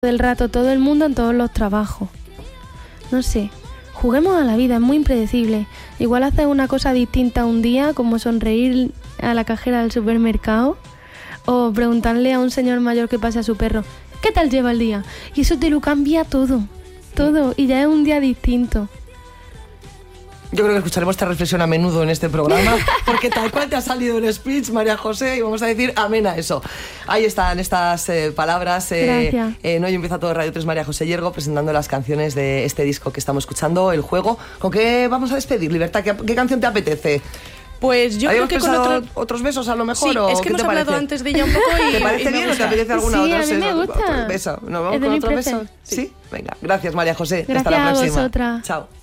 del rato todo el mundo en todos los trabajos. No sé, juguemos a la vida, es muy impredecible. Igual haces una cosa distinta un día, como sonreír a la cajera del supermercado o preguntarle a un señor mayor que pase a su perro, ¿qué tal lleva el día? Y eso te lo cambia todo, y ya es un día distinto. Yo creo que escucharemos esta reflexión a menudo en este programa, porque tal cual te ha salido el speech, María José, y vamos a decir amén a eso. Ahí están estas palabras. Gracias. Hoy empieza todo Radio 3, María José Yergo, presentando las canciones de este disco que estamos escuchando, El Juego. ¿Con qué vamos a despedir, Libertad? ¿Qué canción te apetece? Pues yo creo que con otros besos a lo mejor. Sí, ¿o es que hemos hablado antes de ella un poco y ¿te parece bien o te apetece alguna otra? Sí, a mí me gusta. Otro beso. ¿Nos vamos con otro beso? Sí. Venga, gracias, María José. Gracias hasta la próxima. a vosotras. Chao.